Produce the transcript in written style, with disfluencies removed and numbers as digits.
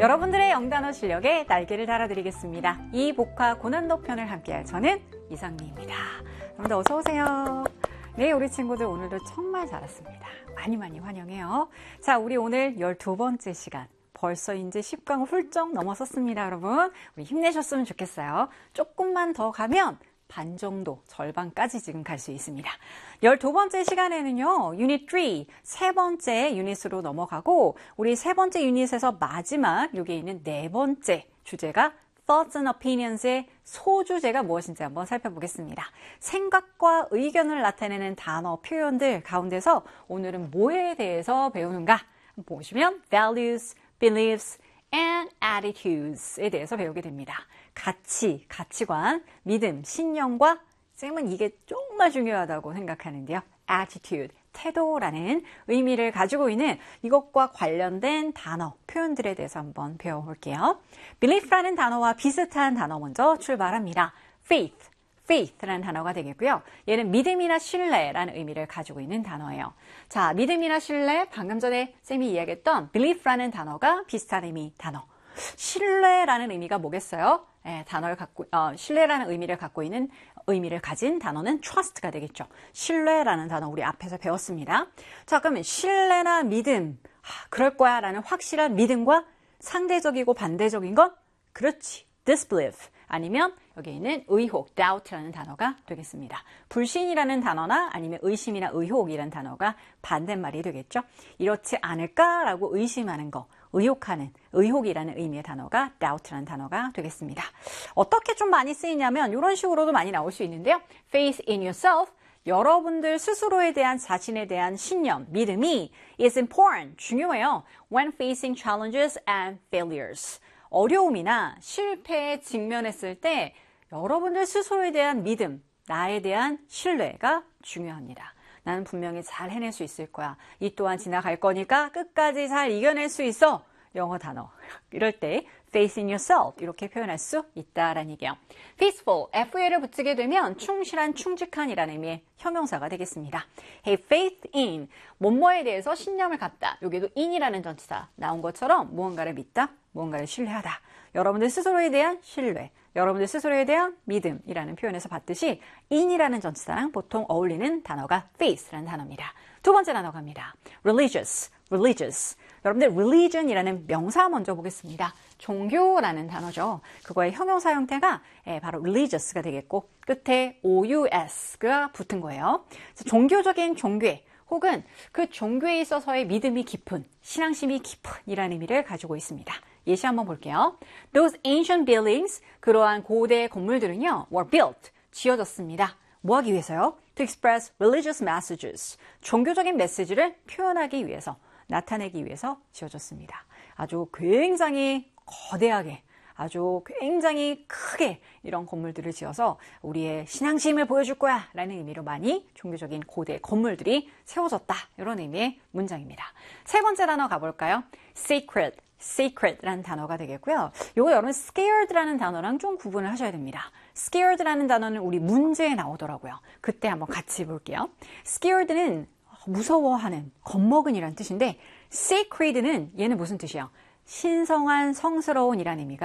여러분들의 영단어 실력에 날개를 달아드리겠습니다. 이 복화 고난도 편을 함께할 저는 이상미입니다. 여러분들 어서 오세요. 네, 우리 친구들 오늘도 정말 잘했습니다. 많이 환영해요. 자, 우리 오늘 12번째 시간. 벌써 이제 10강 훌쩍 넘어섰습니다, 여러분. 우리 힘내셨으면 좋겠어요. 조금만 더 가면 반 정도, 절반까지 지금 갈 수 있습니다. 12번째 시간에는요, 유닛 3, 세 번째 유닛으로 넘어가고, 우리 세 번째 유닛에서 마지막, 여기에 있는 네 번째 주제가 Thoughts and Opinions의 소주제가 무엇인지 한번 살펴보겠습니다. 생각과 의견을 나타내는 단어, 표현들 가운데서 오늘은 뭐에 대해서 배우는가? 보시면 values, beliefs, and attitudes에 대해서 배우게 됩니다. 가치, 가치관, 믿음, 신념과 쌤은 이게 정말 중요하다고 생각하는데요. attitude, 태도라는 의미를 가지고 있는 이것과 관련된 단어, 표현들에 대해서 한번 배워볼게요. belief라는 단어와 비슷한 단어 먼저 출발합니다. faith라는 단어가 되겠고요. 얘는 믿음이나 신뢰라는 의미를 가지고 있는 단어예요. 자, 믿음이나 신뢰, 방금 전에 쌤이 이야기했던 belief라는 단어가 비슷한 의미 단어. 신뢰라는 의미가 뭐겠어요? 신뢰라는 의미를 가진 단어는 trust가 되겠죠. 신뢰라는 단어 우리 앞에서 배웠습니다. 자, 그러면 신뢰나 믿음, 그럴 거야 라는 확실한 믿음과 상대적이고 반대적인 건? 그렇지, disbelief. 아니면 여기 있는 의혹, doubt라는 단어가 되겠습니다. 불신이라는 단어나 아니면 의심이나 의혹이라는 단어가 반대말이 되겠죠. 이렇지 않을까라고 의심하는 거, 의혹하는, 의혹이라는 의미의 단어가 doubt라는 단어가 되겠습니다. 어떻게 좀 많이 쓰이냐면 이런 식으로도 많이 나올 수 있는데요. Faith in yourself, 여러분들 스스로에 대한 자신에 대한 신념, 믿음이 is important, 중요해요. When facing challenges and failures. 어려움이나 실패에 직면했을 때 여러분들 스스로에 대한 믿음, 나에 대한 신뢰가 중요합니다. 나는 분명히 잘 해낼 수 있을 거야. 이 또한 지나갈 거니까 끝까지 잘 이겨낼 수 있어. 영어 단어. 이럴 때 faith in yourself 이렇게 표현할 수 있다라는 얘기예요. peaceful, FA를 붙이게 되면 충실한, 충직한이라는 의미의 형용사가 되겠습니다. Have faith in, 뭐뭐에 대해서 신념을 갖다. 여기도 in이라는 전치사 나온 것처럼 무언가를 믿다, 무언가를 신뢰하다. 여러분들 스스로에 대한 신뢰, 여러분들 스스로에 대한 믿음이라는 표현에서 봤듯이 in이라는 전치사랑 보통 어울리는 단어가 faith라는 단어입니다. 두 번째 단어 갑니다. religious. 여러분들 religion이라는 명사 먼저 보겠습니다. 종교라는 단어죠. 그거의 형용사 형태가 바로 religious가 되겠고 끝에 ous가 붙은 거예요. 종교적인 종교 혹은 그 종교에 있어서의 믿음이 깊은, 신앙심이 깊은 이라는 의미를 가지고 있습니다. 예시 한번 볼게요. Those ancient buildings, 그러한 고대 건물들은요, were built, 지어졌습니다. 뭐 하기 위해서요? To express religious messages, 종교적인 메시지를 표현하기 위해서, 나타내기 위해서 지어졌습니다. 아주 굉장히 거대하게, 아주 굉장히 크게 이런 건물들을 지어서 우리의 신앙심을 보여줄 거야 라는 의미로 많이 종교적인 고대 건물들이 세워졌다. 이런 의미의 문장입니다. 세 번째 단어 가볼까요? sacred라는 단어가 되겠고요. 이거 여러분 scared라는 단어랑 좀 구분을 하셔야 됩니다. scared라는 단어는 우리 문제에 나오더라고요. 그때 한번 같이 볼게요. scared는 무서워하는, 겁먹은이라는 뜻인데 sacred는 얘는 무슨 뜻이에요? 신성한, 성스러운이라는 의미가